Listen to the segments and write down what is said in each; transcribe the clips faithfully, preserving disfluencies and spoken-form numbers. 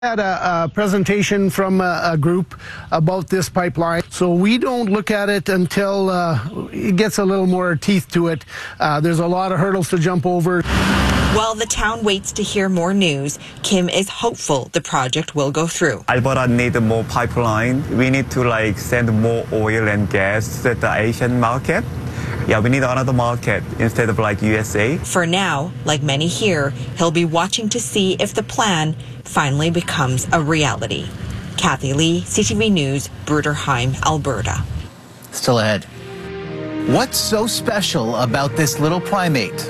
Had a, a presentation from a, a group about this pipeline, so we don't look at it until uh, it gets a little more teeth to it. Uh, there's a lot of hurdles to jump over. While the town waits to hear more news, Kim is hopeful the project will go through. Alberta needs more pipeline. We need to like send more oil and gas to the Asian market. Yeah, we need another market instead of like U S A. For now, like many here, he'll be watching to see if the plan finally becomes a reality. Kathy Lee, C T V News, Bruderheim, Alberta. Still ahead. What's so special about this little primate?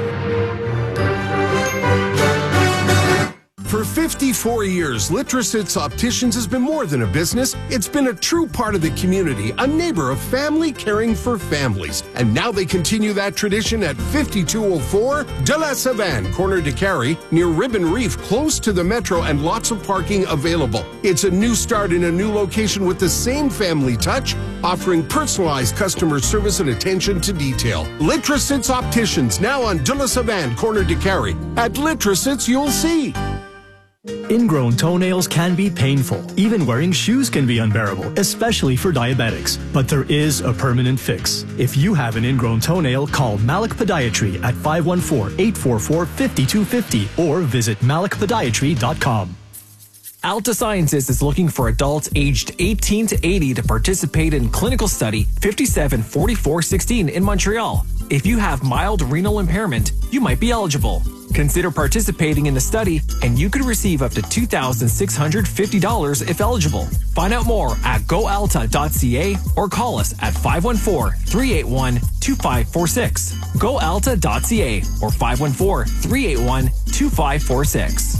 For fifty-four years, Litrosits Opticians has been more than a business. It's been a true part of the community, a neighbor of family caring for families. And now they continue that tradition at fifty-two oh four De La Savane, corner de Carey, near Ribbon Reef, close to the metro and lots of parking available. It's a new start in a new location with the same family touch, offering personalized customer service and attention to detail. Litrosits Opticians, now on De La Savane, corner de Carey. At Litrosits, you'll see. Ingrown toenails can be painful. Even wearing shoes can be unbearable, especially for diabetics. But there is a permanent fix. If you have an ingrown toenail, call Malik Podiatry at five one four, eight four four, five two five zero or visit malik podiatry dot com. Alta Sciences is looking for adults aged eighteen to eighty to participate in clinical study fifty-seven forty-four sixteen in Montreal. If you have mild renal impairment, you might be eligible. Consider participating in the study, and you could receive up to two thousand six hundred fifty dollars if eligible. Find out more at go alta dot c a or call us at five one four, three eight one, two five four six. go alta dot c a or five one four, three eight one, two five four six.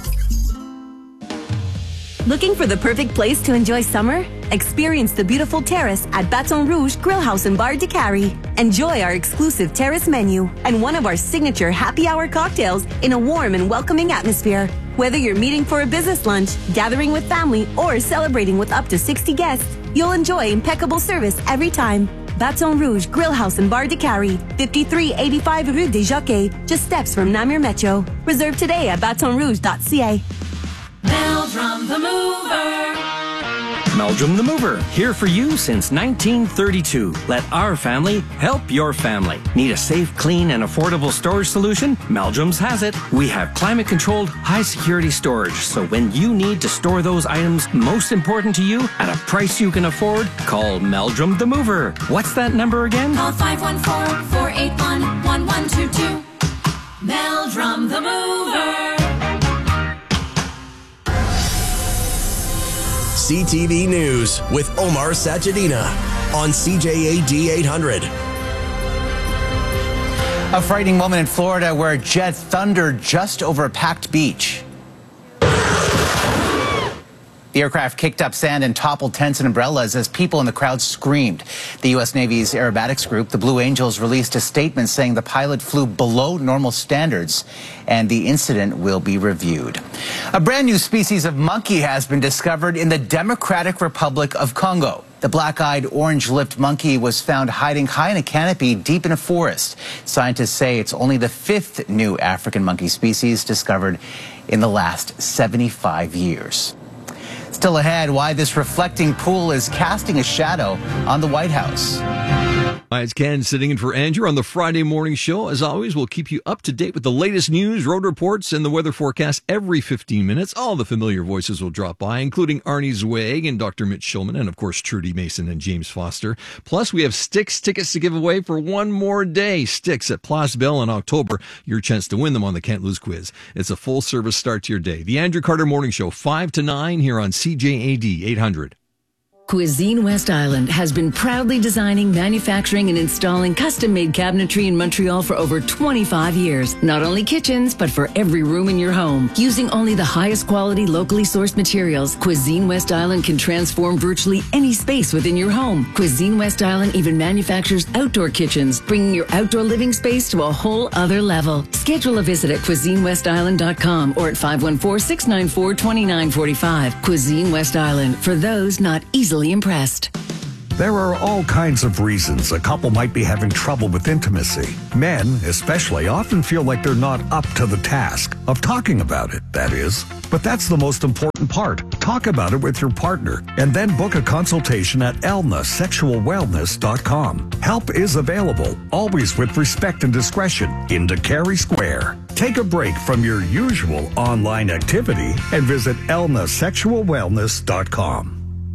Looking for the perfect place to enjoy summer? Experience the beautiful terrace at Baton Rouge Grill House and Bar de Carey. Enjoy our exclusive terrace menu and one of our signature happy hour cocktails in a warm and welcoming atmosphere. Whether you're meeting for a business lunch, gathering with family, or celebrating with up to sixty guests, you'll enjoy impeccable service every time. Baton Rouge Grill House and Bar de Carey, fifty-three eighty-five Rue des Jockeys, just steps from Namur Metro. Reserve today at baton rouge dot c a. Meldrum the Mover. Meldrum the Mover, here for you since nineteen thirty-two. Let our family help your family. Need a safe, clean, and affordable storage solution? Meldrum's has it. We have climate-controlled, high-security storage, so when you need to store those items most important to you at a price you can afford, call Meldrum the Mover. What's that number again? Call five one four, four eight one, one one two two. Meldrum the Mover. C T V News with Omar Sajadina on C J A D eight hundred. A frightening moment in Florida where a jet thundered just over a packed beach. The aircraft kicked up sand and toppled tents and umbrellas as people in the crowd screamed. The U S Navy's aerobatics group, the Blue Angels, released a statement saying the pilot flew below normal standards and the incident will be reviewed. A brand new species of monkey has been discovered in the Democratic Republic of Congo. The black-eyed, orange-lipped monkey was found hiding high in a canopy deep in a forest. Scientists say it's only the fifth new African monkey species discovered in the last seventy-five years. Still ahead, why this reflecting pool is casting a shadow on the White House. Hi, it's Ken sitting in for Andrew on the Friday morning show. As always, we'll keep you up to date with the latest news, road reports, and the weather forecast every fifteen minutes. All the familiar voices will drop by, including Arnie Zweig and Doctor Mitch Schulman, and of course, Trudy Mason and James Foster. Plus, we have Styx tickets to give away for one more day. Styx at Place Belle in October. Your chance to win them on the Can't Lose quiz. It's a full-service start to your day. The Andrew Carter Morning Show, five to nine here on C J A D eight hundred. Cuisine West Island has been proudly designing, manufacturing, and installing custom-made cabinetry in Montreal for over twenty-five years. Not only kitchens, but for every room in your home. Using only the highest quality, locally sourced materials, Cuisine West Island can transform virtually any space within your home. Cuisine West Island even manufactures outdoor kitchens, bringing your outdoor living space to a whole other level. Schedule a visit at cuisine west island dot com or at five one four, six nine four, two nine four five. Cuisine West Island, for those not easily impressed. There are all kinds of reasons a couple might be having trouble with intimacy. Men, especially, often feel like they're not up to the task of talking about it, that is. But that's the most important part. Talk about it with your partner and then book a consultation at elna sexual wellness dot com. Help is available, always with respect and discretion, in Cary Square. Take a break from your usual online activity and visit elna sexual wellness dot com.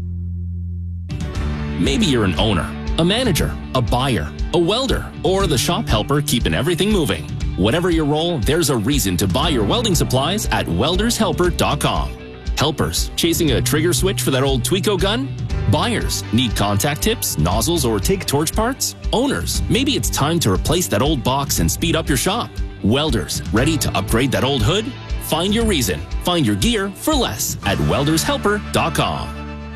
Maybe you're an owner, a manager, a buyer, a welder, or the shop helper keeping everything moving. Whatever your role, there's a reason to buy your welding supplies at welders helper dot com. Helpers, chasing a trigger switch for that old Tweco gun? Buyers, need contact tips, nozzles, or take torch parts? Owners, maybe it's time to replace that old box and speed up your shop. Welders, ready to upgrade that old hood? Find your reason. Find your gear for less at welders helper dot com.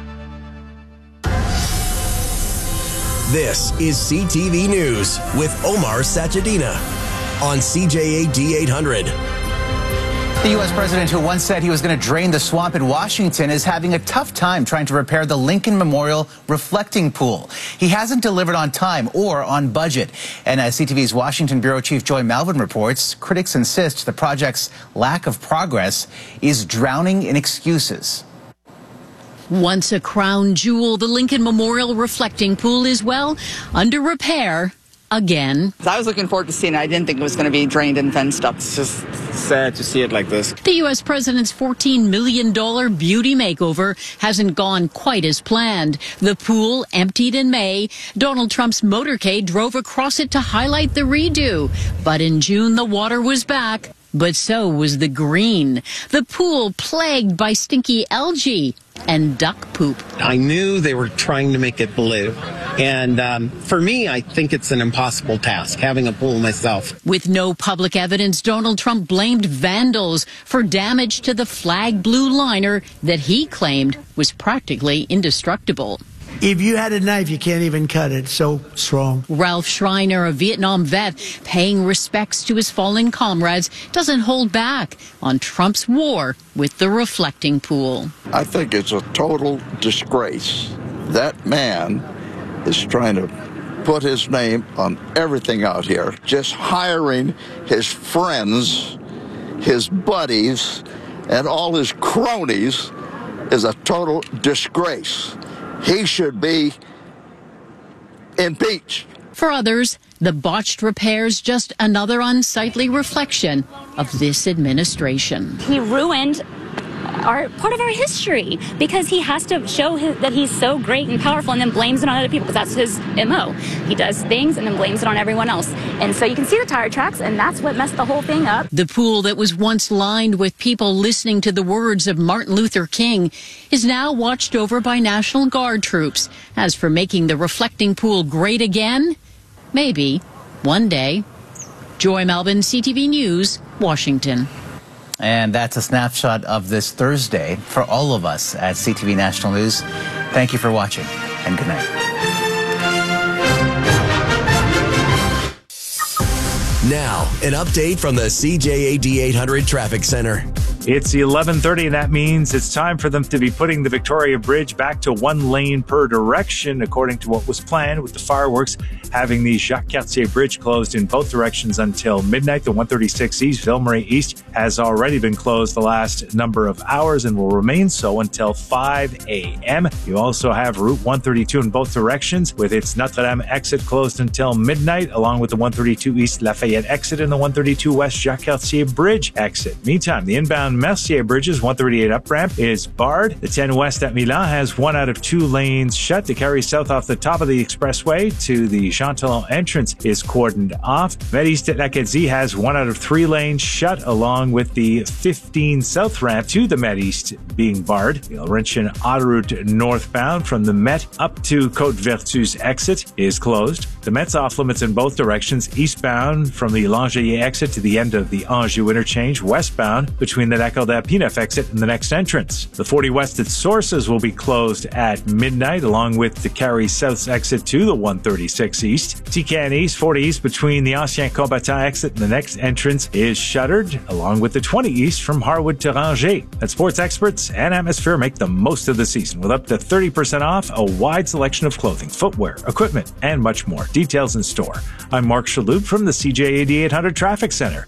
This is C T V News with Omar Sachedina on C J A D eight hundred. The U S president who once said he was going to drain the swamp in Washington is having a tough time trying to repair the Lincoln Memorial reflecting pool. He hasn't delivered on time or on budget. And as C T V's Washington Bureau Chief Joy Melvin reports, critics insist the project's lack of progress is drowning in excuses. Once a crown jewel, the Lincoln Memorial reflecting pool is, well, under repair again. I was looking forward to seeing it. I didn't think it was going to be drained and fenced up. It's just sad to see it like this. The U S president's fourteen million dollars beauty makeover hasn't gone quite as planned. The pool emptied in May. Donald Trump's motorcade drove across it to highlight the redo. But in June, the water was back. But so was the green. The pool plagued by stinky algae and duck poop. I knew they were trying to make it blue. And um, for me, I think it's an impossible task, having a pool myself. With no public evidence, Donald Trump blamed vandals for damage to the flag blue liner that he claimed was practically indestructible. If you had a knife, you can't even cut it. So strong. Ralph Schreiner, a Vietnam vet, paying respects to his fallen comrades, doesn't hold back on Trump's war with the reflecting pool. I think it's a total disgrace. That man is trying to put his name on everything out here, just hiring his friends, his buddies, and all his cronies is a total disgrace. He should be impeached. For others, the botched repairs just another unsightly reflection of this administration. He ruined our part of our history because he has to show his, that he's so great and powerful and then blames it on other people because that's his M O. He does things and then blames it on everyone else. And so you can see the tire tracks, and that's what messed the whole thing up. The pool that was once lined with people listening to the words of Martin Luther King is now watched over by National Guard troops. As for making the reflecting pool great again, maybe one day. Joy Melvin, C T V News, Washington. And that's a snapshot of this Thursday for all of us at C T V National News. Thank you for watching, and good night. Now, an update from the C J A D eight hundred Traffic Center. It's eleven thirty, and that means it's time for them to be putting the Victoria Bridge back to one lane per direction, according to what was planned, with the fireworks having the Jacques-Cartier Bridge closed in both directions until midnight. The one thirty-six East, Ville-Marie East, has already been closed the last number of hours and will remain so until five a.m. You also have Route one thirty-two in both directions, with its Notre-Dame exit closed until midnight, along with the one thirty-two East Lafayette exit and the one thirty-two West Jacques-Cartier Bridge exit. Meantime, the inbound Mercier Bridges one thirty-eight up ramp is barred. The ten West at Milan has one out of two lanes shut. The carry south off the top of the expressway to the Chantalon entrance is cordoned off. Med East at L'acadie has one out of three lanes shut, along with the fifteen south ramp to the Med East being barred. The Laurentian Autoroute northbound from the Met up to Côte Vertu's exit is closed. The Met's off limits in both directions. Eastbound from the Langeais exit to the end of the Anjou interchange. Westbound between the Echo that P N F exit in the next entrance. The forty West at Sources will be closed at midnight, along with the Carrie South exit to the one thirty-six East. T C A N East, forty East between the Ancien Combattant exit and the next entrance is shuttered, along with the twenty East from Harwood to Rangers. At Sports Experts and Atmosphere make the most of the season with up to thirty percent off a wide selection of clothing, footwear, equipment, and much more. Details in store. I'm Mark Shalhoub from the C J A D eight hundred Traffic Center.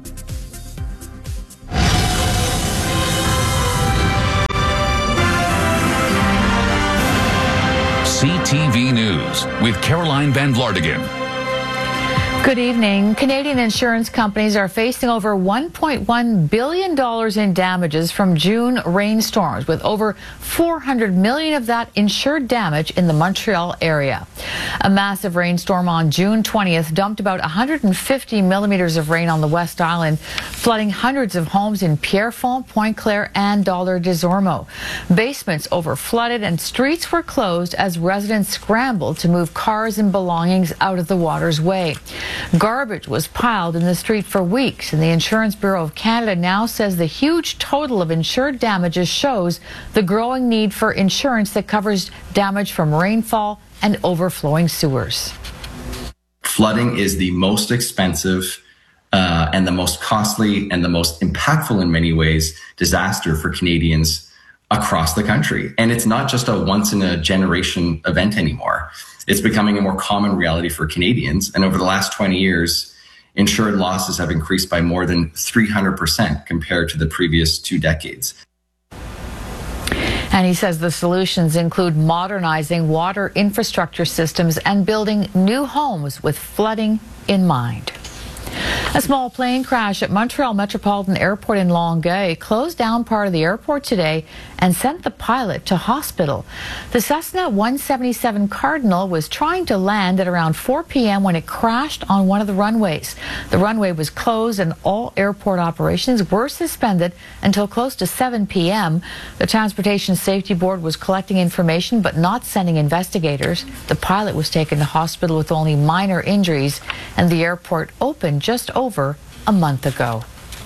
C T V News with Caroline Van Vlartigen. Good evening. Canadian insurance companies are facing over one point one billion dollars in damages from June rainstorms, with over four hundred million dollars of that insured damage in the Montreal area. A massive rainstorm on June twentieth dumped about one hundred fifty millimeters of rain on the West Island, flooding hundreds of homes in Pierrefonds, Pointe-Claire, and Dollard-des-Ormeaux. Basements overflooded and streets were closed as residents scrambled to move cars and belongings out of the water's way. Garbage was piled in the street for weeks, and the Insurance Bureau of Canada now says the huge total of insured damages shows the growing need for insurance that covers damage from rainfall and overflowing sewers. Flooding is the most expensive uh, and the most costly and the most impactful in many ways disaster for Canadians across the country. And it's not just a once in a generation event anymore. It's becoming a more common reality for Canadians. And over the last twenty years, insured losses have increased by more than three hundred percent compared to the previous two decades. And he says the solutions include modernizing water infrastructure systems and building new homes with flooding in mind. A small plane crash at Montreal Metropolitan Airport in Longueuil closed down part of the airport today and sent the pilot to hospital. The Cessna one seventy-seven Cardinal was trying to land at around four p m when it crashed on one of the runways. The runway was closed and all airport operations were suspended until close to seven p m The Transportation Safety Board was collecting information but not sending investigators. The pilot was taken to hospital with only minor injuries, and the airport opened just over a month ago.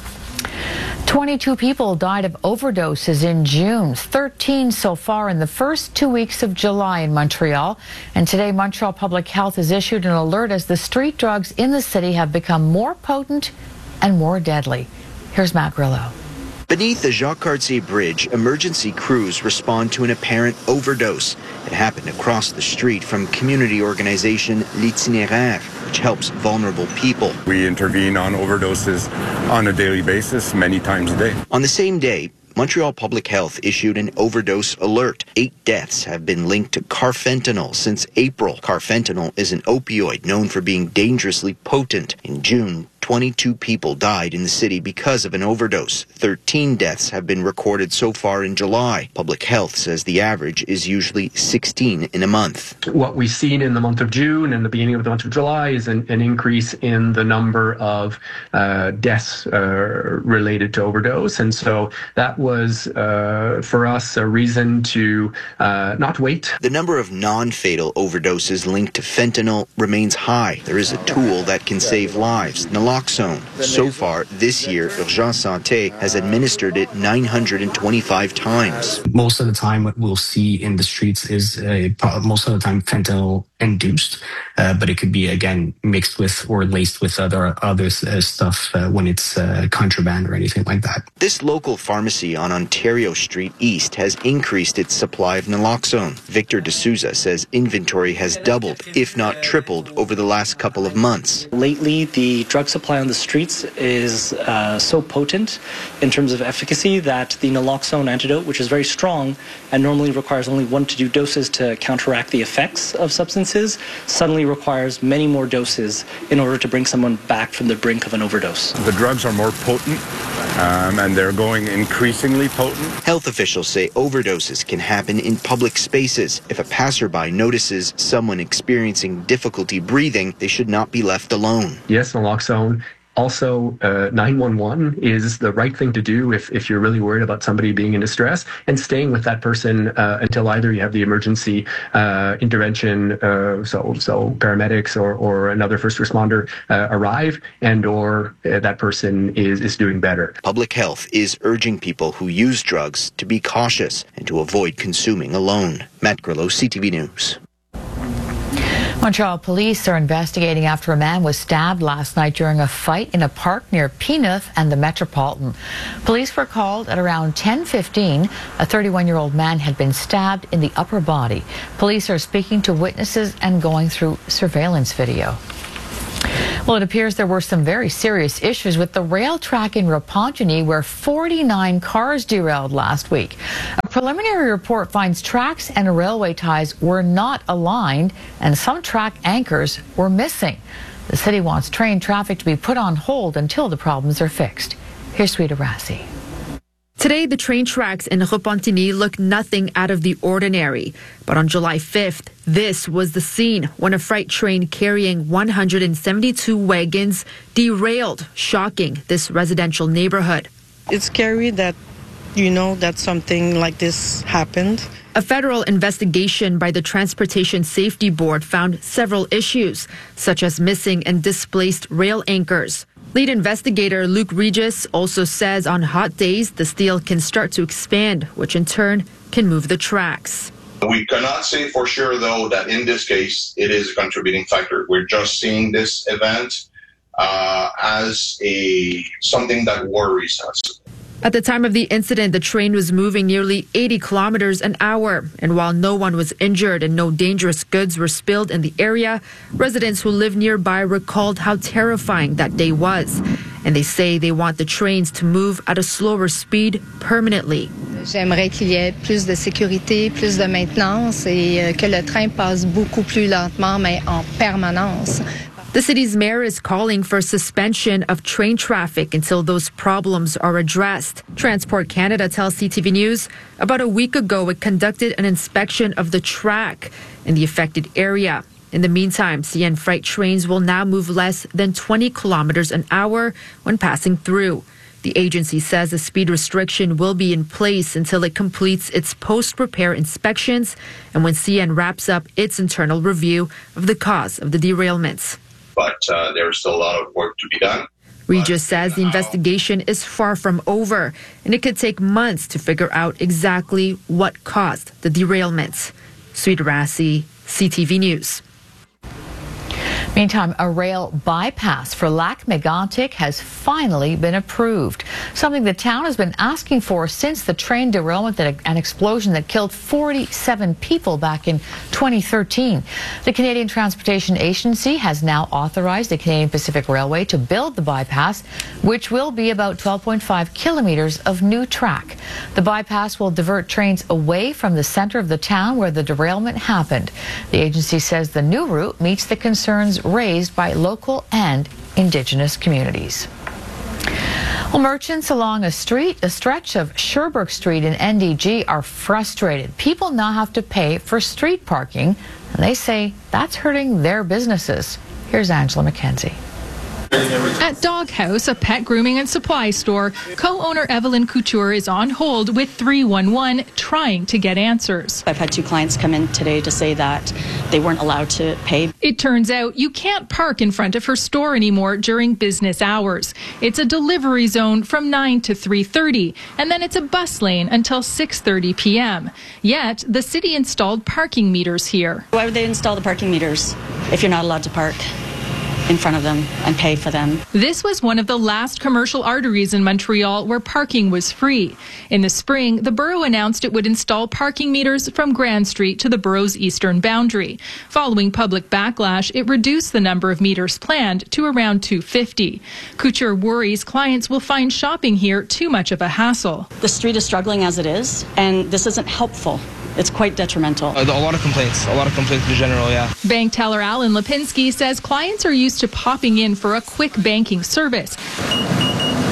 twenty-two people died of overdoses in June, thirteen so far in the first two weeks of July in Montreal. And today, Montreal Public Health has issued an alert as the street drugs in the city have become more potent and more deadly. Here's Matt Grillo. Beneath the Jacques Cartier Bridge, emergency crews respond to an apparent overdose. It happened across the street from community organization L'Itinéraire, which helps vulnerable people. We intervene on overdoses on a daily basis, many times a day. On the same day, Montreal Public Health issued an overdose alert. Eight deaths have been linked to carfentanil since April. Carfentanil is an opioid known for being dangerously potent. In June, twenty-two people died in the city because of an overdose. thirteen deaths have been recorded so far in July. Public Health says the average is usually sixteen in a month. What we've seen in the month of June and the beginning of the month of July is an, an increase in the number of uh, deaths uh, related to overdose. And so that was, uh, for us, a reason to uh, not wait. The number of non-fatal overdoses linked to fentanyl remains high. There is a tool that can save lives, naloxone. So far, this year, Urgence Santé has administered it nine hundred twenty-five times. Most of the time, what we'll see in the streets is a, most of the time fentanyl induced, uh, but it could be, again, mixed with or laced with other other uh, stuff uh, when it's uh, contraband or anything like that. This local pharmacy on Ontario Street East has increased its supply of naloxone. Victor D'Souza says inventory has doubled, if not tripled, over the last couple of months. Lately, the drug supply on the streets is uh, so potent in terms of efficacy that the naloxone antidote, which is very strong and normally requires only one to two doses to counteract the effects of substances, suddenly requires many more doses in order to bring someone back from the brink of an overdose. The drugs are more potent, um, and they're going increasingly potent. Health officials say overdoses can happen in public spaces. If a passerby notices someone experiencing difficulty breathing, they should not be left alone. Yes, naloxone Also, uh, nine one one is the right thing to do if, if you're really worried about somebody being in distress, and staying with that person uh, until either you have the emergency uh, intervention, uh, so so paramedics or, or another first responder uh, arrive, and or uh, that person is, is doing better. Public Health is urging people who use drugs to be cautious and to avoid consuming alone. Matt Grillo, C T V News. Montreal police are investigating after a man was stabbed last night during a fight in a park near Peneth and the Metropolitan. Police were called at around ten fifteen. A thirty-one-year-old man had been stabbed in the upper body. Police are speaking to witnesses and going through surveillance video. Well, it appears there were some very serious issues with the rail track in Repentigny, where forty-nine cars derailed last week. A preliminary report finds tracks and railway ties were not aligned, and some track anchors were missing. The city wants train traffic to be put on hold until the problems are fixed. Here's Sweeta Rassi. Today, the train tracks in Repentigny look nothing out of the ordinary. But on July fifth, this was the scene when a freight train carrying one hundred seventy-two wagons derailed, shocking this residential neighborhood. It's scary that, you know, that something like this happened. A federal investigation by the Transportation Safety Board found several issues, such as missing and displaced rail anchors. Lead investigator Luke Regis also says on hot days, the steel can start to expand, which in turn can move the tracks. We cannot say for sure, though, that in this case, it is a contributing factor. We're just seeing this event uh, as a something that worries us. At the time of the incident, the train was moving nearly eighty kilometers an hour. And while no one was injured and no dangerous goods were spilled in the area, residents who live nearby recalled how terrifying that day was. And they say they want the trains to move at a slower speed permanently. J'aimerais qu'il y ait plus de sécurité, plus de maintenance et que le train passe beaucoup plus lentement, mais en permanence. The city's mayor is calling for suspension of train traffic until those problems are addressed. Transport Canada tells C T V News about a week ago it conducted an inspection of the track in the affected area. In the meantime, C N freight trains will now move less than twenty kilometers an hour when passing through. The agency says a speed restriction will be in place until it completes its post-repair inspections and when C N wraps up its internal review of the cause of the derailments. But uh, there's still a lot of work to be done. Regis says the investigation is far from over, and it could take months to figure out exactly what caused the derailments. Sweeta Rassi, C T V News. Meantime, a rail bypass for Lac-Mégantic has finally been approved, something the town has been asking for since the train derailment and explosion that killed forty-seven people back in twenty thirteen. The Canadian Transportation Agency has now authorized the Canadian Pacific Railway to build the bypass, which will be about twelve point five kilometers of new track. The bypass will divert trains away from the center of the town where the derailment happened. The agency says the new route meets the concerns raised by local and Indigenous communities. Well, merchants along a street, a stretch of Sherbrooke Street in N D G are frustrated. People now have to pay for street parking, and they say that's hurting their businesses. Here's Angela McKenzie. At Doghouse, a pet grooming and supply store, co-owner Evelyn Couture is on hold with three one one trying to get answers. I've had two clients come in today to say that they weren't allowed to pay. It turns out you can't park in front of her store anymore during business hours. It's a delivery zone from nine to three thirty, and then it's a bus lane until six thirty p m Yet, the city installed parking meters here. Why would they install the parking meters if you're not allowed to park in front of them and pay for them? This was one of the last commercial arteries in Montreal where parking was free. In the spring, the borough announced it would install parking meters from Grand Street to the borough's eastern boundary. Following public backlash, it reduced the number of meters planned to around two hundred fifty. Couture worries clients will find shopping here too much of a hassle. The street is struggling as it is, and this isn't helpful. It's quite detrimental. A lot of complaints, a lot of complaints in general, yeah. Bank teller Alan Lipinski says clients are used to popping in for a quick banking service.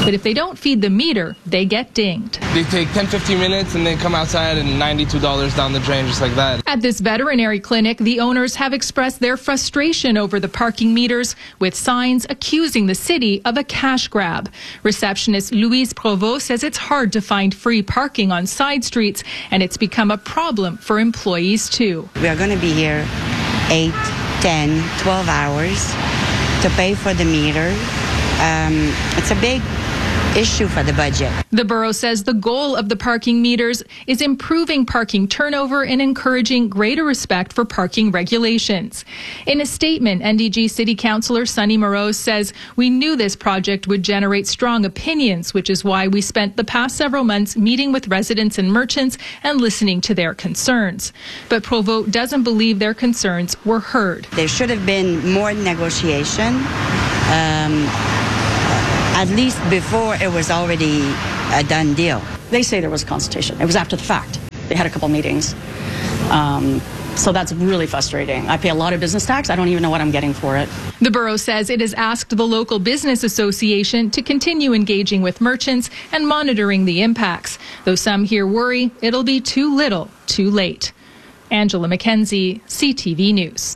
But if they don't feed the meter, they get dinged. They take ten, fifteen minutes and then come outside and ninety-two dollars down the drain just like that. At this veterinary clinic, the owners have expressed their frustration over the parking meters, with signs accusing the city of a cash grab. Receptionist Louise Provost says it's hard to find free parking on side streets, and it's become a problem for employees too. We are going to be here eight, ten, twelve hours to pay for the meter. Um, it's a big issue for the budget. The borough says the goal of the parking meters is improving parking turnover and encouraging greater respect for parking regulations. In a statement, N D G City Councillor Sonny Moreau says, "We knew this project would generate strong opinions, which is why we spent the past several months meeting with residents and merchants and listening to their concerns." But Provost doesn't believe their concerns were heard. There should have been more negotiation. Um, At least before it was already a done deal. They say there was a consultation. It was after the fact. They had a couple meetings. Um, so that's really frustrating. I pay a lot of business tax. I don't even know what I'm getting for it. The borough says it has asked the local business association to continue engaging with merchants and monitoring the impacts, though some here worry it'll be too little, too late. Angela McKenzie, C T V News.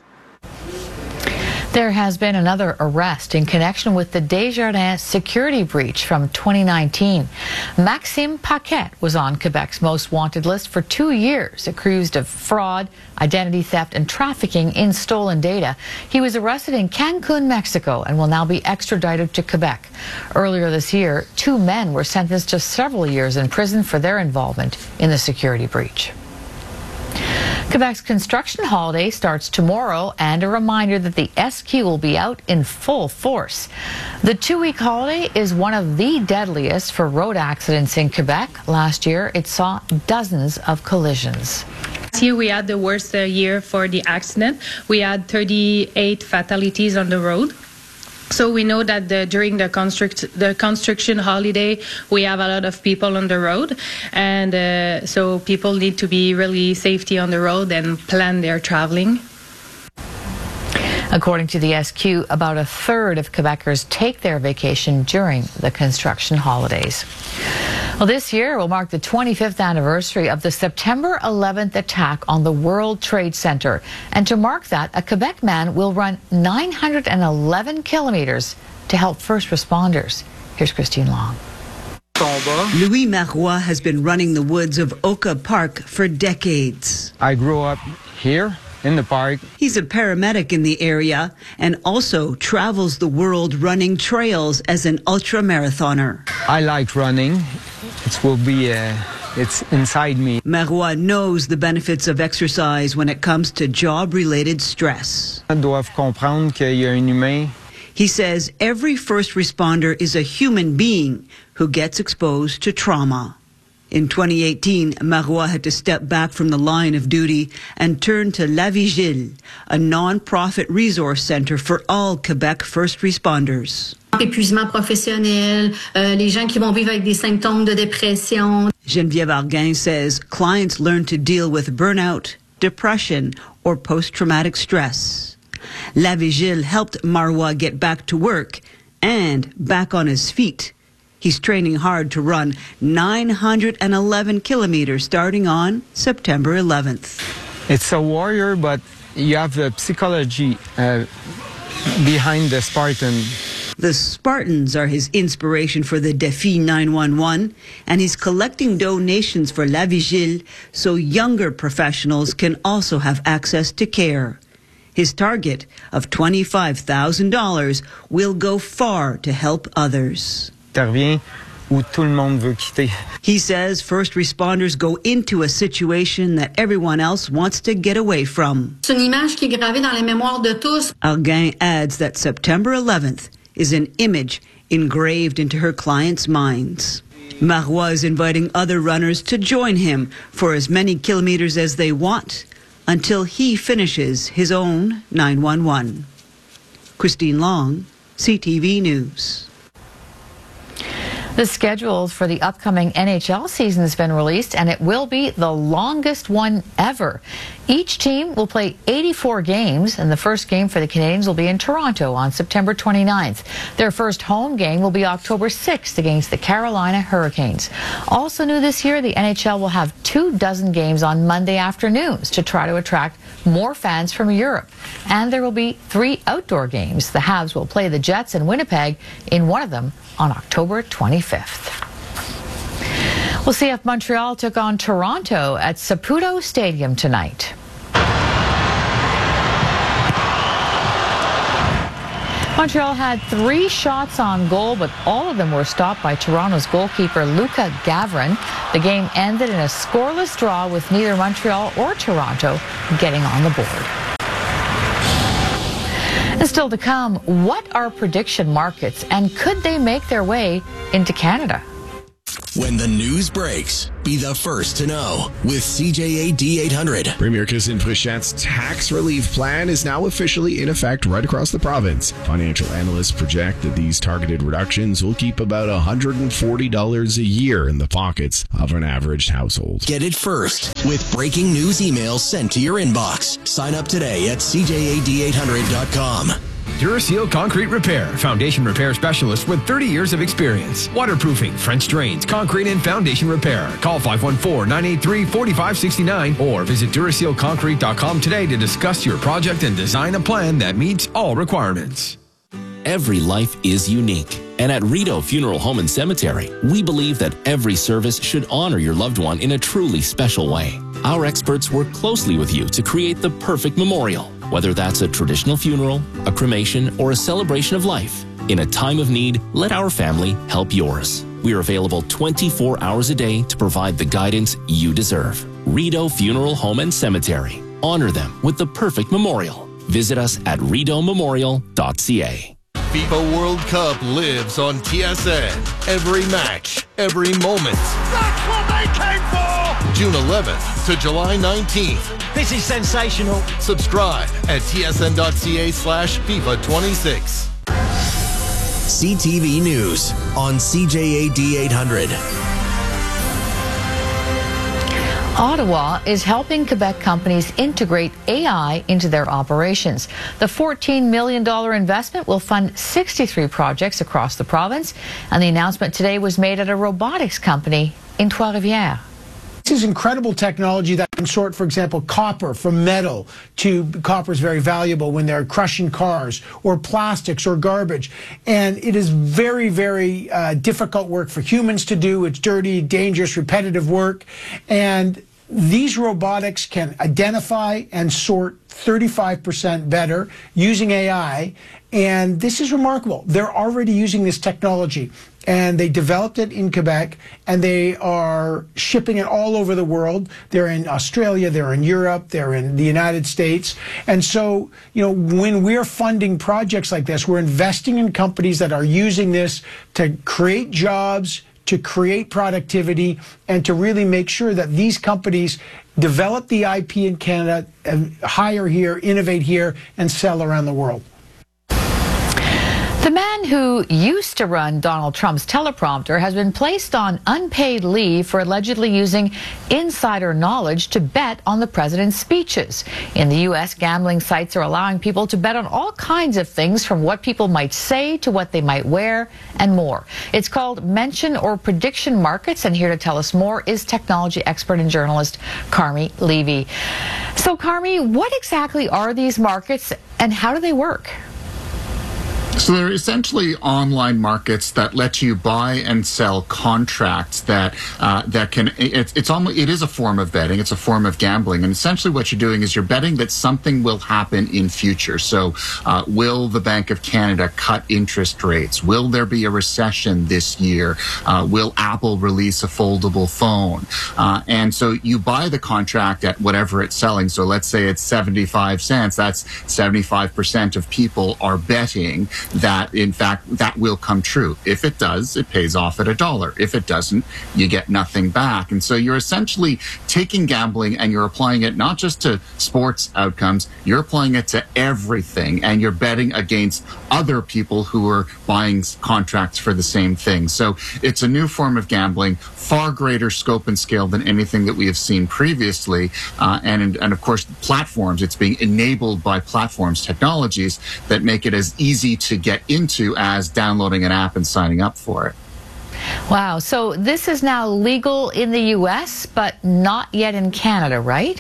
There has been another arrest in connection with the Desjardins security breach from twenty nineteen. Maxime Paquette was on Quebec's most wanted list for two years, accused of fraud, identity theft, and trafficking in stolen data. He was arrested in Cancun, Mexico, and will now be extradited to Quebec. Earlier this year, two men were sentenced to several years in prison for their involvement in the security breach. Quebec's construction holiday starts tomorrow, and a reminder that the S Q will be out in full force. The two-week holiday is one of the deadliest for road accidents in Quebec. Last year, it saw dozens of collisions. Last year, we had the worst uh, year for the accident. We had thirty-eight fatalities on the road. So we know that the, during the, construct, the construction holiday, we have a lot of people on the road. And uh, so people need to be really safety on the road and plan their traveling. According to the S Q, about a third of Quebecers take their vacation during the construction holidays. Well, this year will mark the twenty-fifth anniversary of the September eleventh attack on the World Trade Center. And to mark that, a Quebec man will run nine hundred eleven kilometers to help first responders. Here's Christine Long. Louis Marois has been running the woods of Oka Park for decades. I grew up here in the park. He's a paramedic in the area and also travels the world running trails as an ultra-marathoner. I like running. It will be, uh, it's inside me. Marois knows the benefits of exercise when it comes to job-related stress. Doivent comprendre qu'il y a un humain. He says every first responder is a human being who gets exposed to trauma. In twenty eighteen, Marois had to step back from the line of duty and turn to La Vigile, a non-profit resource center for all Quebec first responders. Épuisement professionnel, euh, les gens qui vont vivre avec des symptômes de dépression. Geneviève Arguin says clients learn to deal with burnout, depression, or post-traumatic stress. La Vigile helped Marois get back to work and back on his feet. He's training hard to run nine hundred eleven kilometers starting on September eleventh. It's a warrior, but you have the psychology uh, behind the Spartan. The Spartans are his inspiration for the Défi nine one one, and he's collecting donations for La Vigile so younger professionals can also have access to care. His target of twenty-five thousand dollars will go far to help others. He says first responders go into a situation that everyone else wants to get away from. Arguin adds that September eleventh is an image engraved into her clients' minds. Marois is inviting other runners to join him for as many kilometers as they want until he finishes his own nine one one. Christine Long, C T V News. The schedule for the upcoming N H L season has been released, and it will be the longest one ever. Each team will play eighty-four games, and the first game for the Canadiens will be in Toronto on September twenty-ninth. Their first home game will be October sixth against the Carolina Hurricanes. Also new this year, the N H L will have two dozen games on Monday afternoons to try to attract more fans from Europe. And there will be three outdoor games. The Habs will play the Jets in Winnipeg, in one of them on October twenty-fifth. Well, C F Montreal took on Toronto at Saputo Stadium tonight. Montreal had three shots on goal, but all of them were stopped by Toronto's goalkeeper Luca Gavrin. The game ended in a scoreless draw with neither Montreal or Toronto getting on the board. And still to come, what are prediction markets, and could they make their way into Canada? When the news breaks, be the first to know with C J A D eight hundred. Premier Christine Frichette's tax relief plan is now officially in effect right across the province. Financial analysts project that these targeted reductions will keep about one hundred forty dollars a year in the pockets of an average household. Get it first with breaking news emails sent to your inbox. Sign up today at C J A D eight hundred dot com. Duraseal Concrete Repair, foundation repair specialist with thirty years of experience. Waterproofing, French drains, concrete and foundation repair. Call five one four, nine eight three, four five six nine or visit Duraseal Concrete dot com today to discuss your project and design a plan that meets all requirements. Every life is unique. And at Rideau Funeral Home and Cemetery, we believe that every service should honor your loved one in a truly special way. Our experts work closely with you to create the perfect memorial, whether that's a traditional funeral, a cremation, or a celebration of life. In a time of need, let our family help yours. We are available twenty-four hours a day to provide the guidance you deserve. Rideau Funeral Home and Cemetery. Honor them with the perfect memorial. Visit us at rideau memorial dot c a. FIFA World Cup lives on T S N. Every match, every moment. That's what they came for! June eleventh to July nineteenth. This is sensational. Subscribe at T S N dot c a slash FIFA twenty-six. C T V News on C J A D eight hundred. Ottawa is helping Quebec companies integrate A I into their operations. The fourteen million dollars investment will fund sixty-three projects across the province, and the announcement today was made at a robotics company in Trois-Rivières. This is incredible technology that can sort, for example, copper from metal to copper is very valuable when they're crushing cars, or plastics or garbage. And it is very, very uh, difficult work for humans to do. It's dirty, dangerous, repetitive work. And these robotics can identify and sort thirty-five percent better using A I. And this is remarkable. They're already using this technology. And they developed it in Quebec, and they are shipping it all over the world. They're in Australia, they're in Europe, they're in the United States. And so, you know, when we're funding projects like this, we're investing in companies that are using this to create jobs, to create productivity, and to really make sure that these companies develop the I P in Canada, and hire here, innovate here, and sell around the world. The man who used to run Donald Trump's teleprompter has been placed on unpaid leave for allegedly using insider knowledge to bet on the president's speeches. In the U S, gambling sites are allowing people to bet on all kinds of things, from what people might say to what they might wear and more. It's called mention or prediction markets, and here to tell us more is technology expert and journalist Carmi Levy. So Carmi, what exactly are these markets and how do they work? So they're essentially online markets that let you buy and sell contracts that uh, that can. It's it's almost it is a form of betting. It's a form of gambling, and essentially what you're doing is you're betting that something will happen in future. So, uh, will the Bank of Canada cut interest rates? Will there be a recession this year? Uh, will Apple release a foldable phone? Uh, and so you buy the contract at whatever it's selling. So let's say it's seventy-five cents. That's seventy-five percent of people are betting that, in fact, that will come true. If it does, it pays off at a dollar. If it doesn't, you get nothing back. And so you're essentially taking gambling and you're applying it not just to sports outcomes, you're applying it to everything, and you're betting against other people who are buying contracts for the same thing. So it's a new form of gambling, far greater scope and scale than anything that we have seen previously. Uh, and, and of course, platforms, it's being enabled by platforms, technologies that make it as easy to get into as downloading an app and signing up for it. Wow. So this is now legal in the U S, but not yet in Canada, right?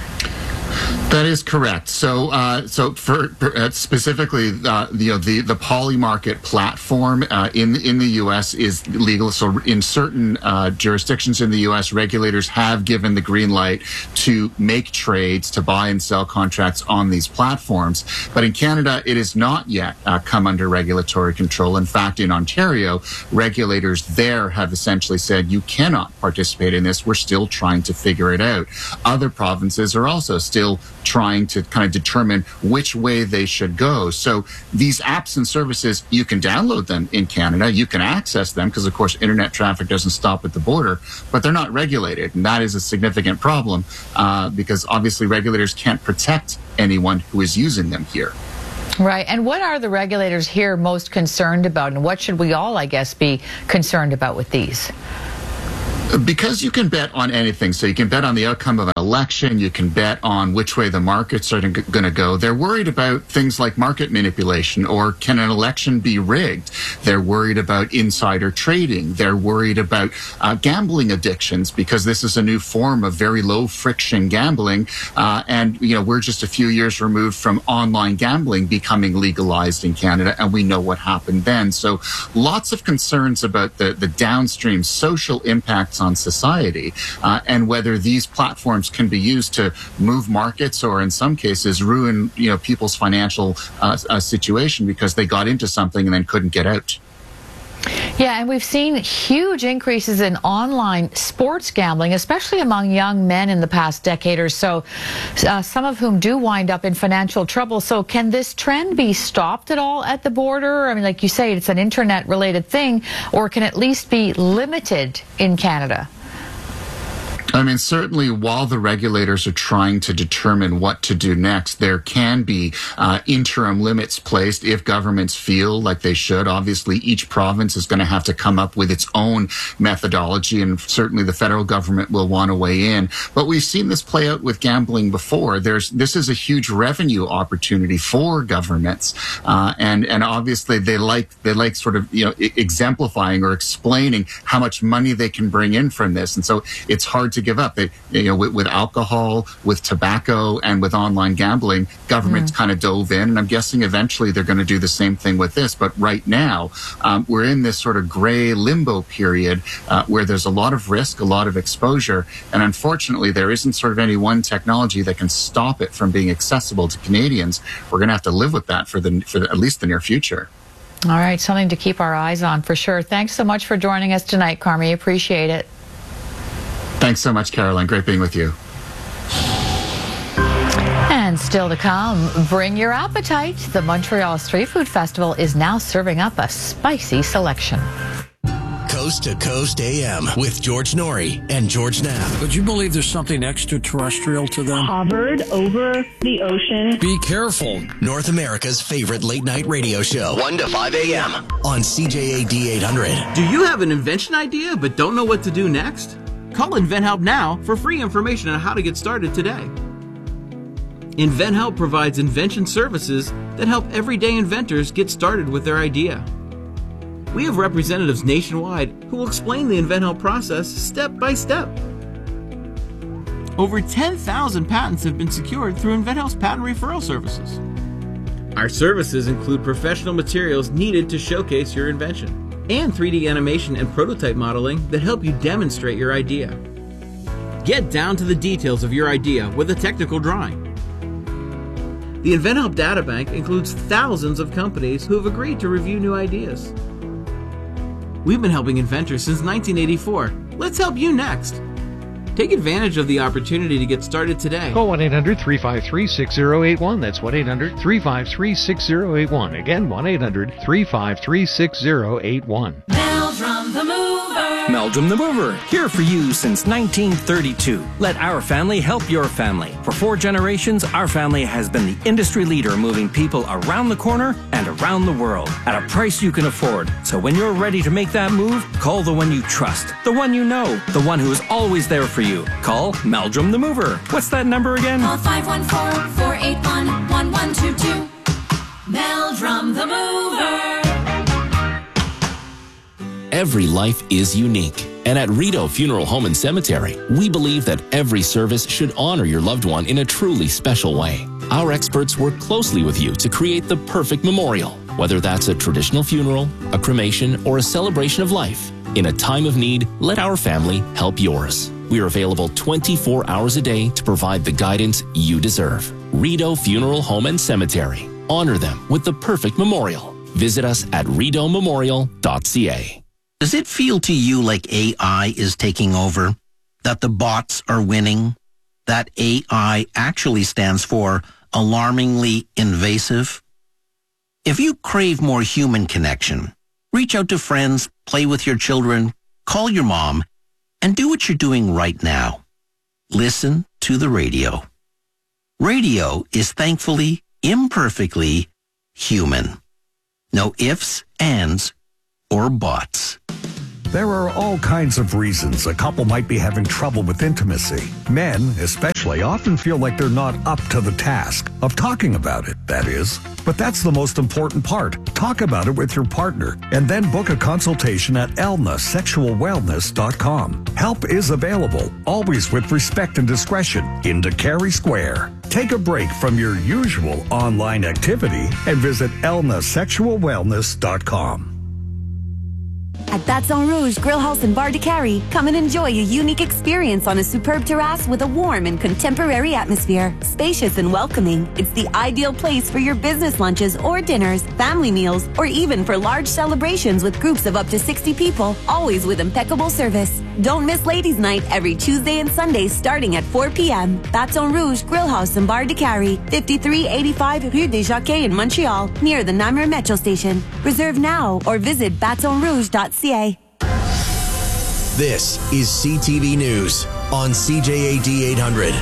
That is correct. So, uh, so for, for uh, specifically, uh, you know, the the Polymarket platform uh, in in the U S is legal. So, in certain uh, jurisdictions in the U S, regulators have given the green light to make trades, to buy and sell contracts on these platforms. But in Canada, it has not yet uh, come under regulatory control. In fact, in Ontario, regulators there have essentially said you cannot participate in this. We're still trying to figure it out. Other provinces are also still trying to kind of determine which way they should go. So these apps and services, you can download them in Canada, you can access them because, of course, internet traffic doesn't stop at the border, but they're not regulated. And that is a significant problem uh, because obviously regulators can't protect anyone who is using them here. Right. And what are the regulators here most concerned about? And what should we all, I guess, be concerned about with these? Because you can bet on anything. So you can bet on the outcome of an election. You can bet on which way the markets are going to go. They're worried about things like market manipulation, or can an election be rigged? They're worried about insider trading. They're worried about uh, gambling addictions, because this is a new form of very low friction gambling. Uh, and, you know, we're just a few years removed from online gambling becoming legalized in Canada, and we know what happened then. So lots of concerns about the, the downstream social impacts on society, uh, and whether these platforms can be used to move markets, or in some cases ruin, you know, people's financial uh, uh, situation because they got into something and then couldn't get out. Yeah, and we've seen huge increases in online sports gambling, especially among young men in the past decade or so, uh, some of whom do wind up in financial trouble. So can this trend be stopped at all at the border? I mean, like you say, it's an internet-related thing, or can it at least be limited in Canada? I mean, certainly while the regulators are trying to determine what to do next, there can be uh, interim limits placed if governments feel like they should. Obviously, each province is going to have to come up with its own methodology, and certainly the federal government will want to weigh in. But we've seen this play out with gambling before. There's this is a huge revenue opportunity for governments, uh, and and obviously they like they like sort of you know exemplifying or explaining how much money they can bring in from this, and so it's hard to give up. They, you know, with, with alcohol, with tobacco, and with online gambling, governments mm. kind of dove in, and I'm guessing eventually they're going to do the same thing with this. But right now, um, we're in this sort of gray limbo period uh, where there's a lot of risk, a lot of exposure, and unfortunately, there isn't sort of any one technology that can stop it from being accessible to Canadians. We're going to have to live with that for the for the, at least the near future. All right, something to keep our eyes on for sure. Thanks so much for joining us tonight, Carmi. Appreciate it. Thanks so much, Caroline. Great being with you. And still to come, bring your appetite. The Montreal Street Food Festival is now serving up a spicy selection. Coast to Coast A M with George Norrie and George Knapp. Would you believe there's something extraterrestrial to them? Hovered over the ocean. Be careful. North America's favorite late night radio show, one to five A M on C J A D eight hundred. Do you have an invention idea but don't know what to do next? Call InventHelp now for free information on how to get started today. InventHelp provides invention services that help everyday inventors get started with their idea. We have representatives nationwide who will explain the InventHelp process step by step. Over ten thousand patents have been secured through InventHelp's patent referral services. Our services include professional materials needed to showcase your invention, and three D animation and prototype modeling that help you demonstrate your idea. Get down to the details of your idea with a technical drawing. The InventHelp Databank includes thousands of companies who have agreed to review new ideas. We've been helping inventors since nineteen eighty-four. Let's help you next. Take advantage of the opportunity to get started today. Call one eight hundred three five three six zero eight one. That's one eight hundred three five three six zero eight one. Again, one eight hundred three five three six zero eight one. Meldrum the Mover. Meldrum the Mover, here for you since nineteen thirty-two. Let our family help your family. For four generations, our family has been the industry leader moving people around the corner and around the world at a price you can afford. So when you're ready to make that move, call the one you trust, the one you know, the one who is always there for you. Call Meldrum the Mover. What's that number again? Call five one four, four eight one, one one two two. Meldrum the Mover. Every life is unique. And at Rideau Funeral Home and Cemetery, we believe that every service should honor your loved one in a truly special way. Our experts work closely with you to create the perfect memorial, whether that's a traditional funeral, a cremation, or a celebration of life. In a time of need, let our family help yours. We are available twenty-four hours a day to provide the guidance you deserve. Rideau Funeral Home and Cemetery. Honor them with the perfect memorial. Visit us at rideau memorial dot c a. Does it feel to you like A I is taking over? That the bots are winning? That A I actually stands for alarmingly invasive? If you crave more human connection, reach out to friends, play with your children, call your mom, and do what you're doing right now. Listen to the radio. Radio is thankfully, imperfectly human. No ifs, ands, or buts. There are all kinds of reasons a couple might be having trouble with intimacy. Men, especially, often feel like they're not up to the task of talking about it, that is. But that's the most important part. Talk about it with your partner and then book a consultation at elna sexual wellness dot com. Help is available, always with respect and discretion, in DeCary Square. Take a break from your usual online activity and visit elna sexual wellness dot com. At Baton Rouge Grill House and Bar DeCary, come and enjoy a unique experience on a superb terrace with a warm and contemporary atmosphere. Spacious and welcoming, it's the ideal place for your business lunches or dinners, family meals, or even for large celebrations with groups of up to sixty people, always with impeccable service. Don't miss Ladies' Night every Tuesday and Sunday starting at four p.m. Baton Rouge Grill House and Bar DeCary, fifty-three eighty-five Rue des Jacquets in Montreal, near the Namur Metro Station. Reserve now or visit baton rouge dot c a. This is C T V News on C J A D eight hundred.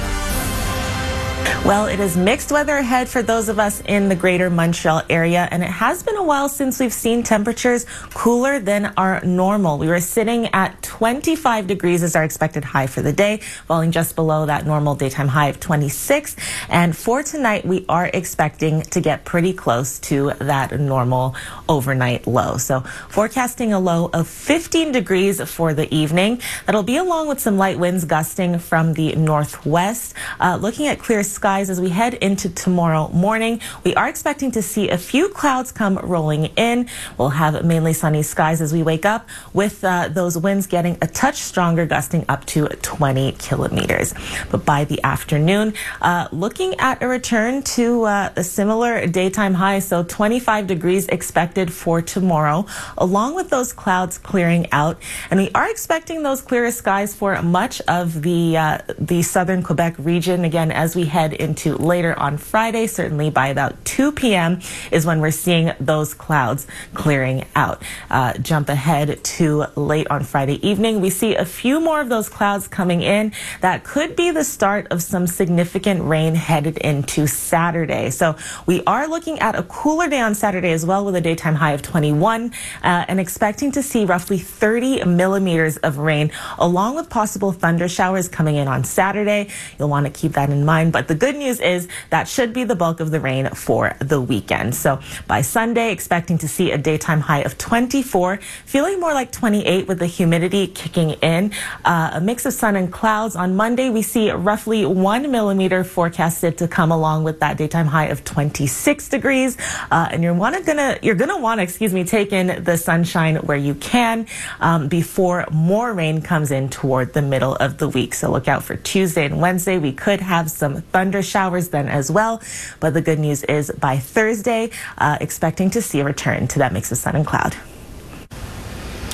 Well, it is mixed weather ahead for those of us in the greater Montreal area, and it has been a while since we've seen temperatures cooler than our normal. We were sitting at twenty-five degrees as our expected high for the day, falling just below that normal daytime high of twenty-six. And for tonight, we are expecting to get pretty close to that normal overnight low. So forecasting a low of fifteen degrees for the evening. That'll be along with some light winds gusting from the northwest. Uh, looking at clear skies as we head into tomorrow morning, we are expecting to see a few clouds come rolling in. We'll have mainly sunny skies as we wake up, with uh, those winds getting a touch stronger, gusting up to twenty kilometers. But by the afternoon, uh, looking at a return to uh, a similar daytime high, so twenty-five degrees expected for tomorrow, along with those clouds clearing out. And we are expecting those clearer skies for much of the uh, the southern Quebec region again as we head into later on Friday. Certainly by about two p.m. is when we're seeing those clouds clearing out. Uh, jump ahead to late on Friday evening. We see a few more of those clouds coming in. That could be the start of some significant rain headed into Saturday. So we are looking at a cooler day on Saturday as well, with a daytime high of twenty-one, uh, and expecting to see roughly thirty millimeters of rain, along with possible thunder showers coming in on Saturday. You'll want to keep that in mind. But the good news is that should be the bulk of the rain for the weekend. So by Sunday, expecting to see a daytime high of twenty-four, feeling more like twenty-eight with the humidity kicking in. Uh, a mix of sun and clouds. On Monday, we see roughly one millimeter forecasted to come along with that daytime high of twenty-six degrees. Uh, and you're wanna gonna you're gonna want to, excuse me, take in the sunshine where you can um, before more rain comes in toward the middle of the week. So look out for Tuesday and Wednesday. We could have some thunder showers then as well. But the good news is by Thursday, uh, expecting to see a return to that mix of sun and cloud.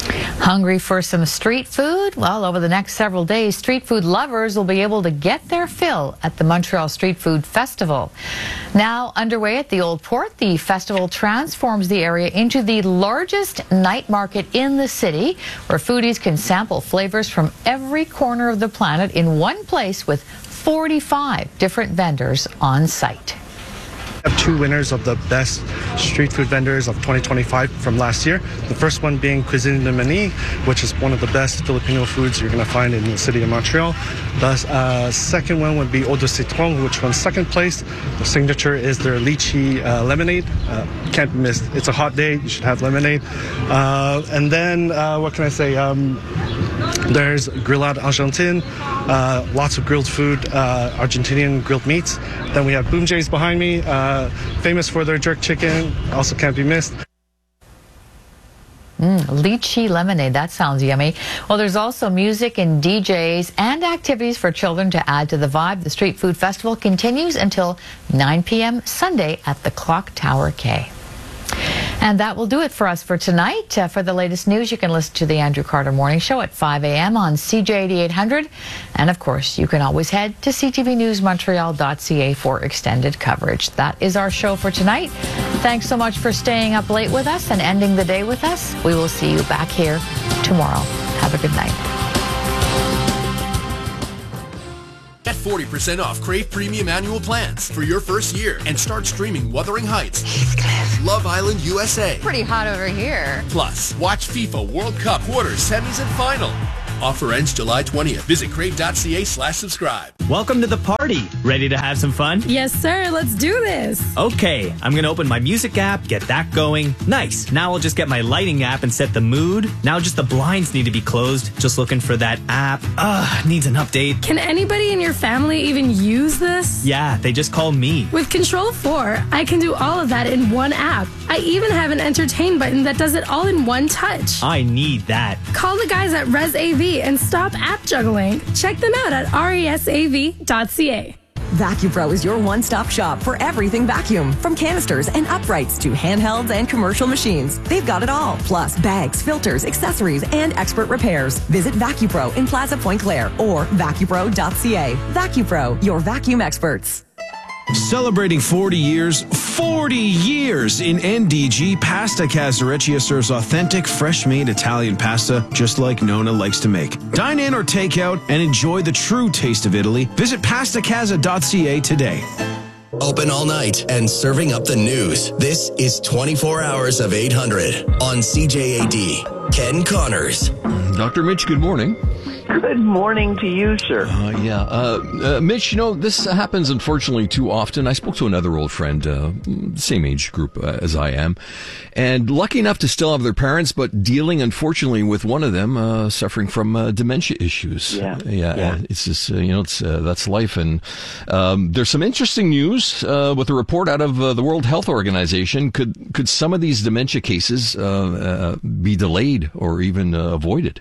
Hungry for some street food? Well, over the next several days, street food lovers will be able to get their fill at the Montreal Street Food Festival. Now underway at the Old Port, the festival transforms the area into the largest night market in the city, where foodies can sample flavors from every corner of the planet in one place with forty-five different vendors on site. We have two winners of the best street food vendors of twenty twenty-five from last year. The first one being Cuisine de Mani, which is one of the best Filipino foods you're going to find in the city of Montreal. The uh, second one would be Eau de Citron, which won second place. The signature is their lychee uh, lemonade. Uh, can't be missed. It's a hot day. You should have lemonade. Uh, and then, uh, what can I say? Um, there's Grillade Argentine, uh, lots of grilled food, uh, Argentinian grilled meats. Then we have Boom Jays behind me, uh, famous for their jerk chicken, also can't be missed. Mm, lychee lemonade, that sounds yummy. Well, there's also music and D Js and activities for children to add to the vibe. The Street Food Festival continues until nine p m Sunday at the Clock Tower K. And that will do it for us for tonight. Uh, for the latest news, you can listen to the Andrew Carter Morning Show at five a m on C J eighty-eight hundred. And of course, you can always head to c t v news montreal dot c a for extended coverage. That is our show for tonight. Thanks so much for staying up late with us and ending the day with us. We will see you back here tomorrow. Have a good night. Get forty percent off Crave Premium annual plans for your first year and start streaming Wuthering Heights, Heathcliff, Love Island U S A. Pretty hot over here. Plus, watch FIFA World Cup quarters, semis, and final. Offer ends July twentieth. Visit crave.ca slash subscribe. Welcome to the party. Ready to have some fun? Yes, sir. Let's do this. Okay, I'm going to open my music app, get that going. Nice. Now I'll just get my lighting app and set the mood. Now just the blinds need to be closed. Just looking for that app. Ugh, needs an update. Can anybody in your family even use this? Yeah, they just call me. With Control four, I can do all of that in one app. I even have an entertain button that does it all in one touch. I need that. Call the guys at Res A V and stop app juggling. Check them out at resav dot c a. VacuPro is your one-stop shop for everything vacuum. From canisters and uprights to handhelds and commercial machines. They've got it all. Plus bags, filters, accessories, and expert repairs. Visit VacuPro in Plaza Point Claire or vacupro dot c a. VacuPro, your vacuum experts. Celebrating forty years, forty years in N D G, Pasta Casareccia serves authentic, fresh-made Italian pasta just like Nona likes to make. Dine in or take out and enjoy the true taste of Italy. Visit pasta casa dot c a today. Open all night and serving up the news. This is twenty-four hours of eight hundred on C J A D. Ken Connors. Doctor Mitch, good morning. Good morning to you, sir. Uh, yeah. Uh, uh, Mitch, you know, this happens unfortunately too often. I spoke to another old friend, uh, same age group uh, as I am, and lucky enough to still have their parents, but dealing, unfortunately, with one of them uh, suffering from uh, dementia issues. Yeah. Yeah. yeah. It's just, uh, you know, it's uh, that's life. And um, there's some interesting news uh, with a report out of uh, the World Health Organization. Could, could some of these dementia cases uh, uh, be delayed or even uh, avoided?